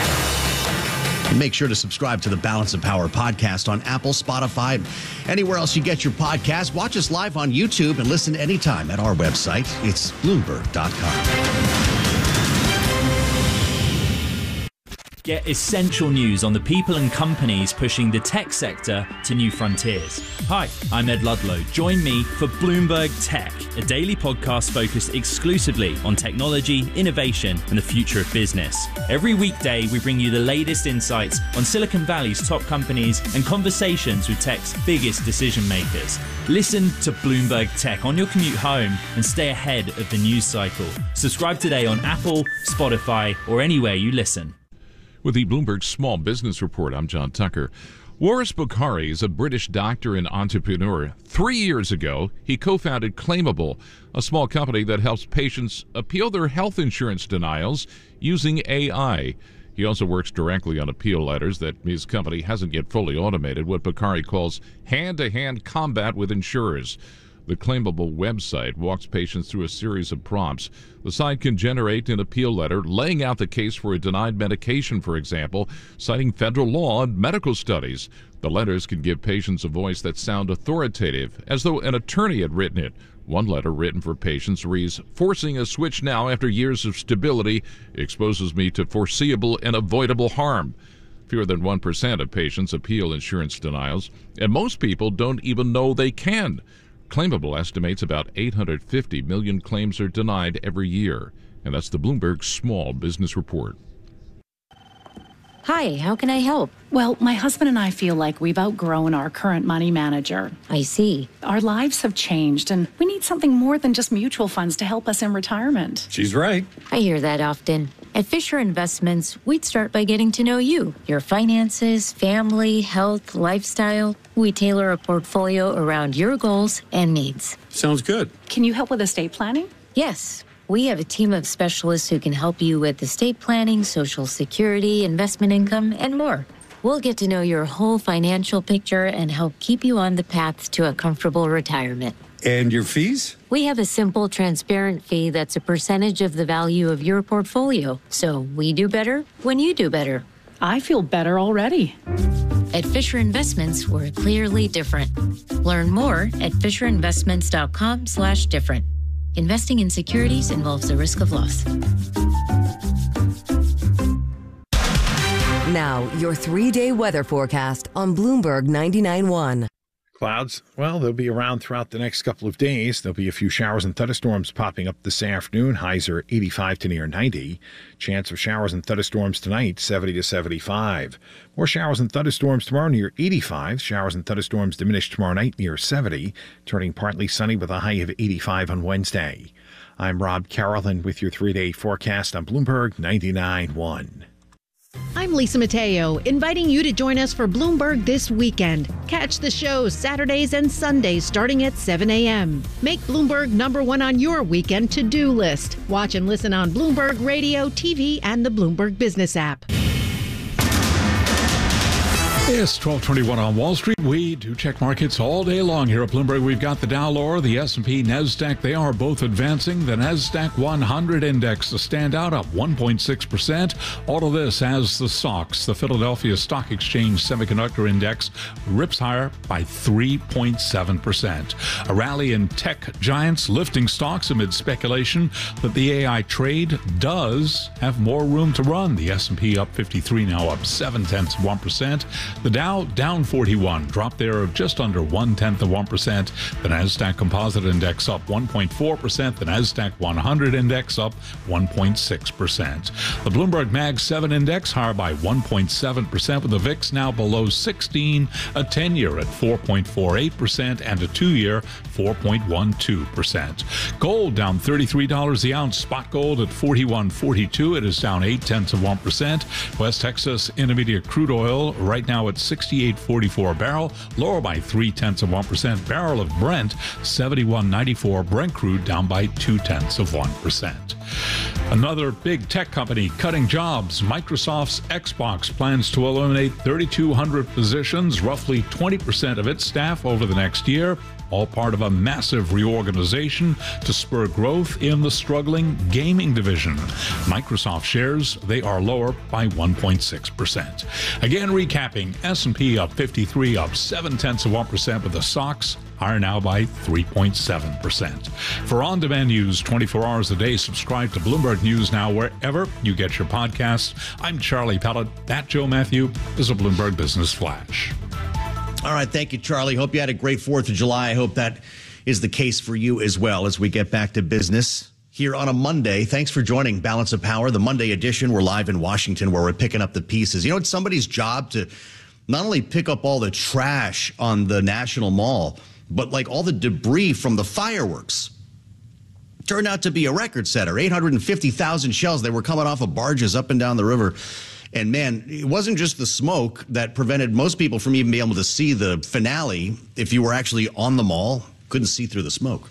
And make sure to subscribe to the Balance of Power podcast on Apple, Spotify, anywhere else you get your podcast. Watch us live on YouTube and listen anytime at our website. It's bloomberg dot com. Get essential news on the people and companies pushing the tech sector to new frontiers. Hi, I'm Ed Ludlow. Join me for Bloomberg Tech, a daily podcast focused exclusively on technology, innovation, and the future of business. Every weekday, we bring you the latest insights on Silicon Valley's top companies and conversations with tech's biggest decision makers. Listen to Bloomberg Tech on your commute home and stay ahead of the news cycle. Subscribe today on Apple, Spotify, or anywhere you listen. With the Bloomberg Small Business Report, I'm John Tucker. Waris Bukhari is a British doctor and entrepreneur. Three years ago, he co-founded Claimable, a small company that helps patients appeal their health insurance denials using A I. He also works directly on appeal letters that his company hasn't yet fully automated, what Bukhari calls hand-to-hand combat with insurers. The Claimable website walks patients through a series of prompts. The site can generate an appeal letter laying out the case for a denied medication, for example, citing federal law and medical studies. The letters can give patients a voice that sound authoritative, as though an attorney had written it. One letter written for patients reads, "Forcing a switch now after years of stability exposes me to foreseeable and avoidable harm." Fewer than one percent of patients appeal insurance denials, and most people don't even know they can. Claimable estimates about eight hundred fifty million claims are denied every year. And that's the Bloomberg Small Business Report. Hi, how can I help? Well, my husband and I feel like we've outgrown our current money manager. I see. Our lives have changed, and we need something more than just mutual funds to help us in retirement. She's right. I hear that often. At Fisher Investments, we'd start by getting to know you, your finances, family, health, lifestyle. We tailor a portfolio around your goals and needs. Sounds good. Can you help with estate planning? Yes. We have a team of specialists who can help you with estate planning, Social Security, investment income, and more. We'll get to know your whole financial picture and help keep you on the path to a comfortable retirement. And your fees? We have a simple, transparent fee that's a percentage of the value of your portfolio. So we do better when you do better. I feel better already. At Fisher Investments, we're clearly different. Learn more at fisherinvestments.com slash different. Investing in securities involves the risk of loss. Now, your three-day weather forecast on Bloomberg ninety-nine point one. Clouds, well, they'll be around throughout the next couple of days. There'll be a few showers and thunderstorms popping up this afternoon. Highs are eighty-five to near ninety. Chance of showers and thunderstorms tonight, seventy to seventy-five. More showers and thunderstorms tomorrow near eighty-five. Showers and thunderstorms diminish tomorrow night near seventy. Turning partly sunny with a high of eighty-five on Wednesday. I'm Rob Carrollton with your three-day forecast on Bloomberg ninety-nine point one. I'm Lisa Mateo, inviting you to join us for Bloomberg this weekend. Catch the show Saturdays and Sundays starting at seven a.m. Make Bloomberg number one on your weekend to-do list. Watch and listen on Bloomberg Radio, T V, and the Bloomberg Business app. It's twelve twenty-one on Wall Street. We do check markets all day long here at Bloomberg. We've got the Dow lower, the S and P, NASDAQ. They are both advancing. The NASDAQ one hundred index, the standout, up one point six percent. All of this as the S O X, the Philadelphia Stock Exchange Semiconductor Index, rips higher by three point seven percent. A rally in tech giants lifting stocks amid speculation that the A I trade does have more room to run. The S and P up fifty-three, now up seven tenths of one percent. The Dow down forty-one, drop there of just under one-tenth of one percent. The NASDAQ Composite Index up one point four percent. The NASDAQ one hundred Index up one point six percent. The Bloomberg Mag seven Index higher by one point seven percent, with the V I X now below sixteen, a ten-year at four point four eight percent, and a two-year four point one two percent. Gold down thirty-three dollars the ounce. Spot gold at forty-one forty-two. It is down eight tenths of one percent. West Texas Intermediate crude oil right now at sixty-eight forty-four a barrel, lower by three tenths of one percent. Barrel of Brent seventy-one ninety-four. Brent crude down by two tenths of one percent. Another big tech company cutting jobs. Microsoft's Xbox plans to eliminate thirty-two hundred positions, roughly twenty percent of its staff over the next year. All part of a massive reorganization to spur growth in the struggling gaming division. Microsoft shares, they are lower by one point six percent. Again, recapping, S and P up fifty-three, up seven tenths of one percent, with the S O X higher now by three point seven percent. For on-demand news twenty-four hours a day, subscribe to Bloomberg News Now wherever you get your podcasts. I'm Charlie Pellet. That Joe Matthew is a Bloomberg Business Flash. All right. Thank you, Charlie. Hope you had a great fourth of July. I hope that is the case for you as well as we get back to business here on a Monday. Thanks for joining Balance of Power, the Monday edition. We're live in Washington where we're picking up the pieces. You know, it's somebody's job to not only pick up all the trash on the National Mall, but like all the debris from the fireworks. Turned out to be a record setter, eight hundred fifty thousand shells. They were coming off of barges up and down the river. And man, it wasn't just the smoke that prevented most people from even being able to see the finale. If you were actually on the mall, couldn't see through the smoke.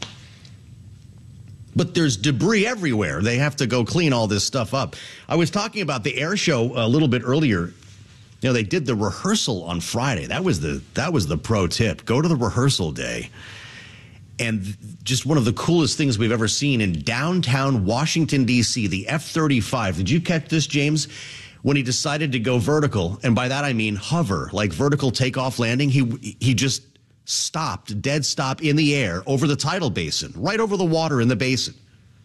But there's debris everywhere. They have to go clean all this stuff up. I was talking about the air show a little bit earlier. You know, they did the rehearsal on Friday. That was the that was the pro tip. Go to the rehearsal day. And just one of the coolest things we've ever seen in downtown Washington, D C, the F thirty-five. Did you catch this, James? When he decided to go vertical, and by that I mean hover, like vertical takeoff landing, he he just stopped, dead stop in the air over the tidal basin, right over the water in the basin,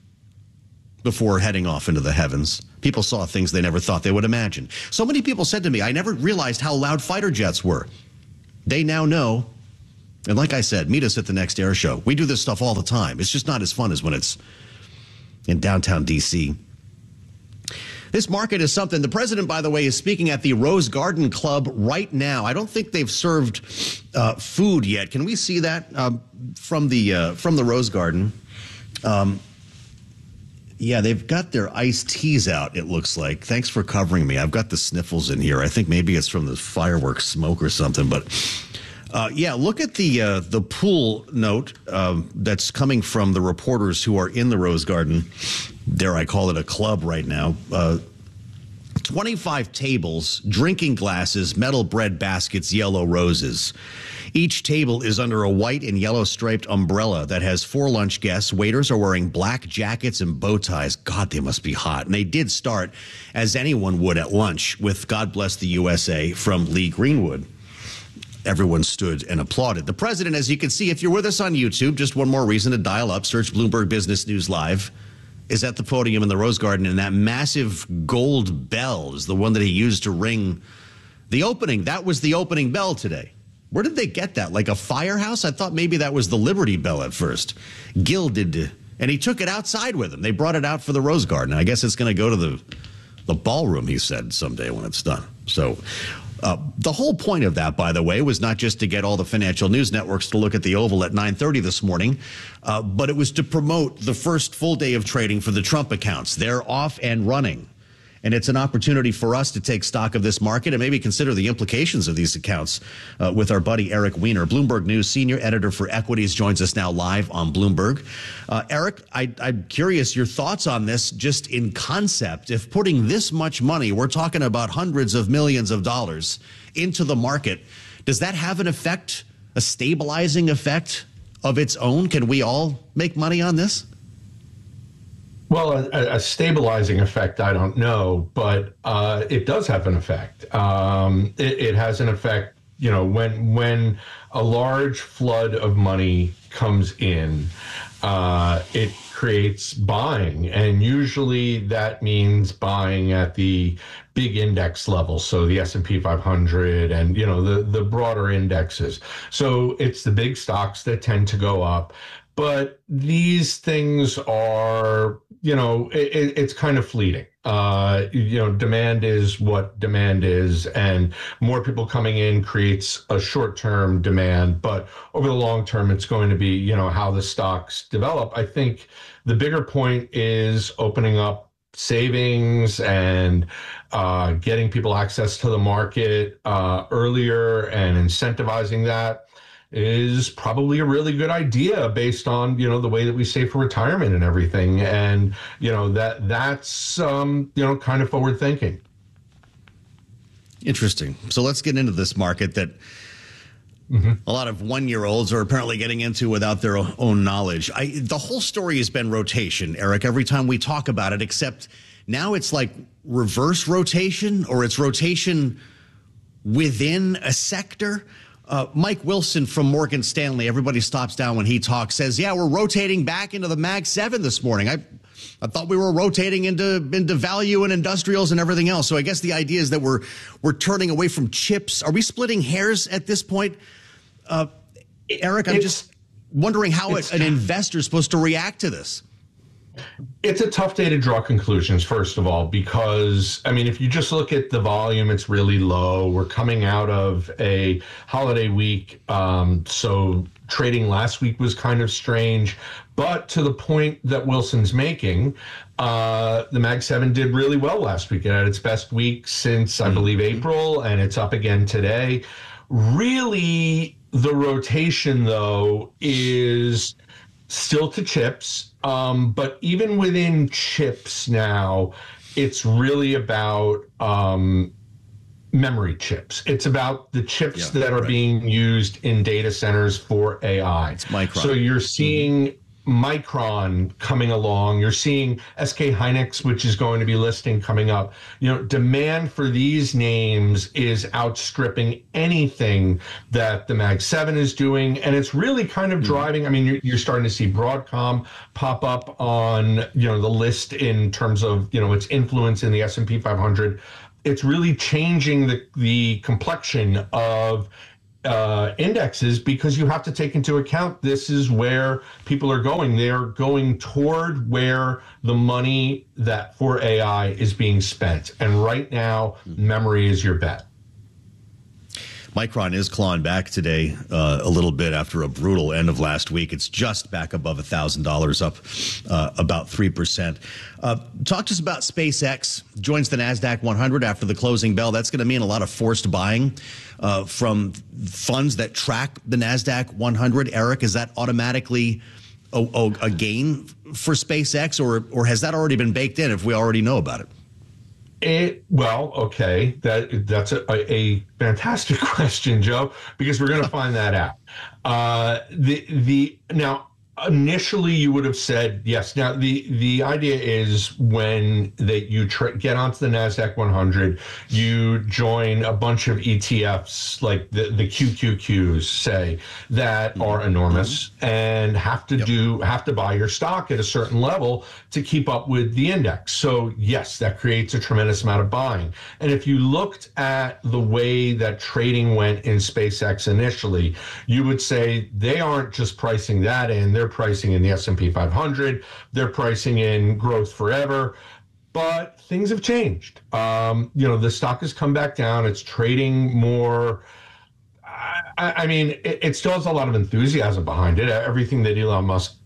before heading off into the heavens. People saw things they never thought they would imagine. So many people said to me, I never realized how loud fighter jets were. They now know. And like I said, meet us at the next air show. We do this stuff all the time. It's just not as fun as when it's in downtown D C. This market is something. The president, by the way, is speaking at the Rose Garden Club right now. I don't think they've served uh, food yet. Can we see that um, from the uh, from the Rose Garden? Um, yeah, they've got their iced teas out, it looks like. Thanks for covering me. I've got the sniffles in here. I think maybe it's from the fireworks smoke or something, but... Uh, yeah, look at the uh, the pool note um, that's coming from the reporters who are in the Rose Garden. Dare I call it a club right now? Uh, twenty-five tables, drinking glasses, metal bread baskets, yellow roses. Each table is under a white and yellow striped umbrella that has four lunch guests. Waiters are wearing black jackets and bow ties. God, they must be hot. And they did start, as anyone would at lunch, with God Bless the U S A from Lee Greenwood. Everyone stood and applauded. The president, as you can see, if you're with us on YouTube, just one more reason to dial up, search Bloomberg Business News Live, is at the podium in the Rose Garden, and that massive gold bell is the one that he used to ring the opening. That was the opening bell today. Where did they get that? Like a firehouse? I thought maybe that was the Liberty Bell at first. Gilded. And he took it outside with him. They brought it out for the Rose Garden. I guess it's going to go to the, the ballroom, he said, someday when it's done. So... Uh, the whole point of that, by the way, was not just to get all the financial news networks to look at the Oval at nine thirty this morning, uh, but it was to promote the first full day of trading for the Trump accounts. They're off and running. And it's an opportunity for us to take stock of this market and maybe consider the implications of these accounts uh, with our buddy Eric Weiner. Bloomberg News senior editor for equities joins us now live on Bloomberg. Uh, Eric, I, I'm curious your thoughts on this just in concept. If putting this much money, we're talking about hundreds of millions of dollars, into the market, does that have an effect, a stabilizing effect of its own? Can we all make money on this? Well, a, a stabilizing effect, I don't know, but uh, it does have an effect. Um, it, it has an effect, you know, when when a large flood of money comes in, uh, it creates buying, and usually that means buying at the big index level, so the S and P five hundred and, you know, the, the broader indexes. So it's the big stocks that tend to go up. But these things are, you know, it, it's kind of fleeting. Uh, you know, demand is what demand is, and more people coming in creates a short-term demand. But over the long term, it's going to be, you know, how the stocks develop. I think the bigger point is opening up savings and uh, getting people access to the market uh, earlier and incentivizing that is probably a really good idea based on, you know, the way that we save for retirement and everything. And, you know, that that's, um, you know, kind of forward thinking. Interesting. So let's get into this market that mm-hmm. a lot of one-year-olds are apparently getting into without their own knowledge. I, the whole story has been rotation, Eric, every time we talk about it, except now it's like reverse rotation, or it's rotation within a sector. Uh, Mike Wilson from Morgan Stanley, everybody stops down when he talks, says, yeah, we're rotating back into the Mag seven this morning. I I thought we were rotating into into value and industrials and everything else. So I guess the idea is that we're we're turning away from chips. Are we splitting hairs at this point? Uh, Eric, I'm it's, just wondering how it, an investor is supposed to react to this. It's a tough day to draw conclusions, first of all, because, I mean, if you just look at the volume, it's really low. We're coming out of a holiday week, um, so trading last week was kind of strange. But to the point that Wilson's making, uh, the Mag seven did really well last week. It had its best week since, I believe, April, and it's up again today. Really, the rotation, though, is still to chips. Um, but even within chips now, it's really about um, memory chips. It's about the chips Yeah, that are right. being used in data centers for A I. It's Micron. So you're seeing mm-hmm. Micron coming along. You're seeing S K Hynix, which is going to be listing coming up. You know, demand for these names is outstripping anything that the Mag seven is doing. And it's really kind of driving, I mean, you're, you're starting to see Broadcom pop up on, you know, the list in terms of, you know, its influence in the S and P five hundred. It's really changing the, the complexion of uh, indexes, because you have to take into account this is where people are going. They're going toward where the money that for A I is being spent. And right now, memory is your bet. Micron is clawing back today uh, a little bit after a brutal end of last week. It's just back above one thousand dollars, up uh, about three percent. Uh, talk to us about SpaceX. Joins the NASDAQ one hundred after the closing bell. That's going to mean a lot of forced buying uh, from funds that track the NASDAQ one hundred. Eric, is that automatically a, a, a gain for SpaceX, or, or has that already been baked in if we already know about it? It, well, okay, that that's a, a fantastic question, Joe, because we're going to find that out. Uh, the the now initially you would have said yes. Now the the idea is when that you tra- get onto the NASDAQ one hundred, you join a bunch of E T Fs like the the Q Q Qs, say, that mm-hmm. are enormous mm-hmm. and have to yep. do have to buy your stock at a certain level to keep up with the index. So yes, that creates a tremendous amount of buying. And if you looked at the way that trading went in SpaceX initially, you would say they aren't just pricing that in, they're pricing in the S and P five hundred, they're pricing in growth forever. But things have changed. Um, you know, the stock has come back down. It's trading more. I, I mean, it, it still has a lot of enthusiasm behind it. Everything that Elon Musk